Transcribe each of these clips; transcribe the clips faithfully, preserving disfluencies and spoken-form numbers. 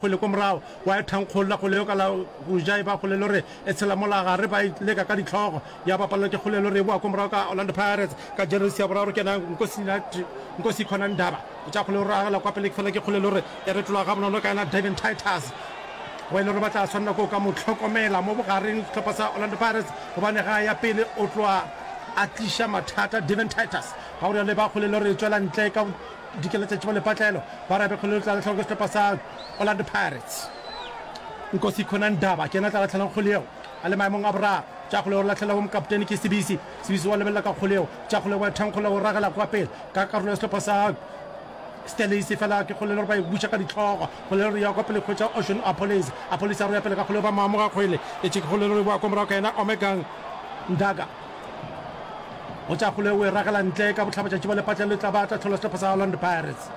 kgwele ko morago wa e thankgolola kgoleo ka la go ja e ba kgolelo re e tshela molagare ba leka ka ditlhogo ya bapalelwa ke kgolelo re e boa ko morago ka Orlando Pirates ka jersey ya boraro ke na Nkosi Khona Ndaba o tsa kgolelo re agela kwa pele ke fela ke kgolelo re e retlola ga bonolo ka ena Devin Titus wa ile re batla tshwanna go ka motlhokomela mo bogareng tlhopha sa Orlando Pirates gobane ga ya pele o tloa a tlisha mathata Devin Titus ga o le ba kgolelo re tswela ntle ka dikeletsa tsa le patlelo ba ra be kgolelo tla tlhoka tlhopha sa Orlando Pirates Nkosi Khona Ndaba ke na tla tlhalang kgoleo a le maemong a bra tsa kgoleo la tlhela mo kapteni ke Sibisi Sibisi wa lebella ka kgoleo tsa kgoleo wa thankgola o ragela kwa pele ka karolo ya tlhopha sa Stellis fela ke kgolelo ba e buša ka ditlhogo kgolelo ya kwa pele khotsa Ocean Police a police a re ya pele ka kgolelo ba maamo ga kgwele e tse kgolelo ba kwa morago ka ena Omega Ndaga o tsa kgolelo e ragela ntle ka botlhaba tsa ba le patlelo tla ba tla tlhola tlhopha sa Orlando Pirates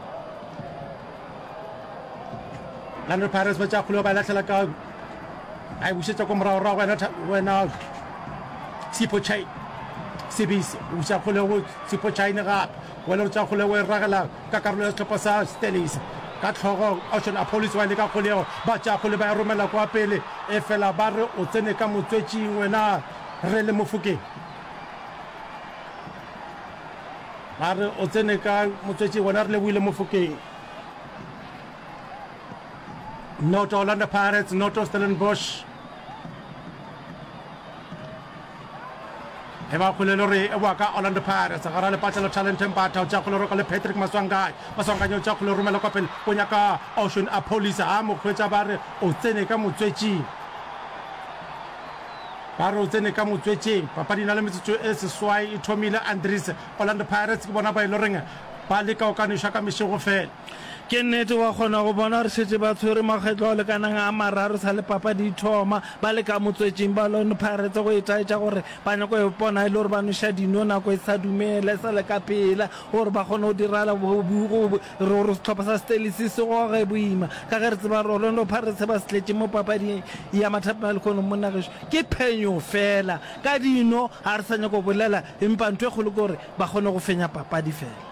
Orlando Pirates ba tsa kgolelo ba latlhela ka ai bušetsa ko morago ra wena wena Sipho Chai Sibisi o tsa kgolelo Sipho Chai ne ga wena o tsa kgolelo e ragela ka karolo ya tlhopha sa Stellis ka tlhogo Ocean Police wa le ka kgolelo ba tsa kgolelo ba romela kwa pele e fela ba re o tsene ka motswetšing wena re le Mofokeng ba re o tsene ka motswetšing wena re le buile Mofokeng not Orlando Pirates not Stellenbosch e ba kgolelo re e boa ka Orlando Pirates ga ra le patlelo talent empata o tsa kgolelo ka le Patrick Maswangai Maswangai o tsa kgolelo romela kwa pele o nya ka Ocean Police a mo khwetsa ba re o tsene ka motswetšing ba re o tsene ka motswetšing papadi na le metsotso e seswai e thomile Andries Orlando Pirates ke bona ba ile reng ba le ka o kanisha ka mešego fela ke nnete wa kgona go bona re setse ba tshwere makgetlo a lekanang a mararo sa le papadi thoma ba le ka motswetšing ba Orlando Pirates go etaetša gore ba nyako e bona e le gore ba noša dino nako e sa dumela e sa le ka pela gore ba kgone go dirala gore setlhopha sa Stellis se goge boima ka ge re tseba re Orlando Pirates ba setletse mo papading ya mathapana le kgone mo nageso ke phenyo fela ka dino ga re sa nyako bolela empa ntho e kgolo ke gore ba kgone go fenya papadi fela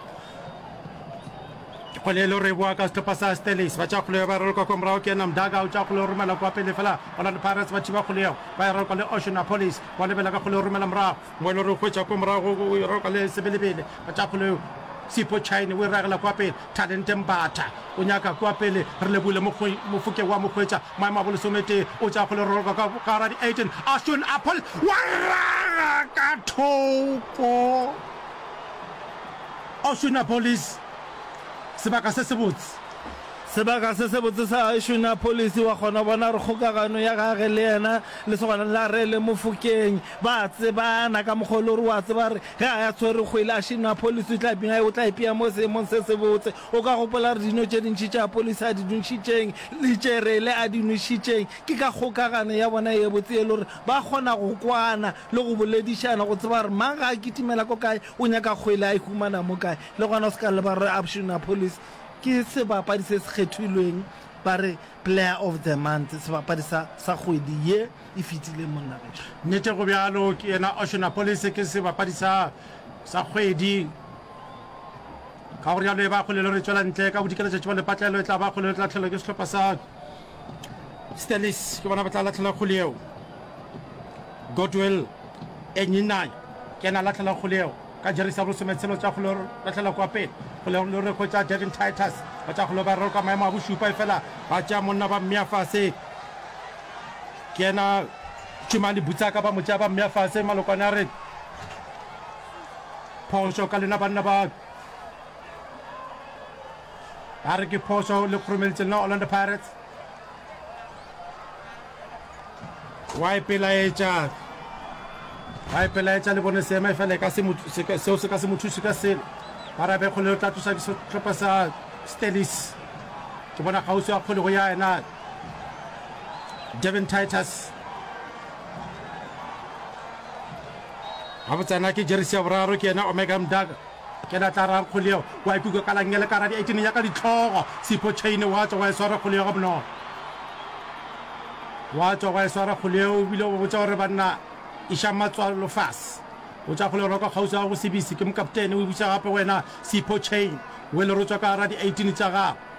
kgolelo re boa ka setlhopha sa Stellis ba tsa kgoleo ba roloka ko morago ke ena Mdaga o tsa kgoleo romela kwa pele fela Orlando Pirates ba thiba kgoleo ba e roloka le Ocean Police ba lebela ka kgoleo romela morago mo e le re khwetsa ko morago o roloka le sebelebele ba tsa kgoleo Sipho Chai o e ragela kwa pele Talent Mbata o nyaka kwa pele re le bule Mofokeng wa mokhwetsa maemo a bolesomete o tsa kgoleo roloka ka gara di eighteen Ocean Police wa raga ka thoko Ocean Police sebaka se se botse sebaka se se botse sa Ocean Police wa gona bona re kgokagano ya gage le yena le sogana la re le Mofokeng ba tsebana ka mogolo re wa tseba re ga ya tshwere kgwele Ocean Police tla bina o tla ipia mo se mo se se botse o ka gopola re dino tše dintši tša police a di duntšitšeng le tšerele a di nušitšeng ke ka kgokagano ya bona ye botse e le gore ba kgona go kwana le go boledišana go tseba re mang ga a kitimela ko kae o nyaka kgwele a ihumana mo kae le gona o se ka le ba re Ocean Police ke sebapadi se se kgethilweng ba re player of the month sebapadi sa sa kgwedi ye e fetile monna ge nnete go bjalo ke ena Ocean Police ke sebapadi sa sa kgwedi ka gore ya le ba kgolelo re tswela ntle ka bodikeletša tša ba le patlelo e tla ba kgolelo tla tlhela ke setlhopha sa Stellis ke bona ba tla latlhela kgoleo Godwill Enyinai ke ena latlhela kgoleo ka jersey ya bosometshelo tša kgolelo latlhela kwa pele kgolelo le re khwetsa Devin Titus ba tša kgolelo ba roloka maemo a bošupa e fela ba tša monna ba mmeafase ke ena Chumali Butsaka ba motša ba mmeafase malokwane a re phoso ka lena banna ba a re ke phoso le kgoromeleditse lena Orlando Pirates wa e pelaetša wa e pelaetša le bone seema e fela seo se ka se mo thuše ka selo ba ra be kgolelo tla thusa setlhopha sa Stellis ke bona kgausi ya kgolego ya ena Devin Titus ga botsana ke jersey ya boraro ke ena Omega Mdaga ke na tla ra kgoleo wa ikuka ka langele ka ra di eighteen ya ka ditlhogo Sipho Chai wa tswa wa e swara kgoleo ga bonolo wa tswa wa e swara kgoleo o bile o botsa gore banna Isha Matswalo fas o tsa kgoleo ka kgausi ya go Sibisi ke mokaptene o busa gape wena Sipho Chai o le rotswa ka ra di eighteen tsa gago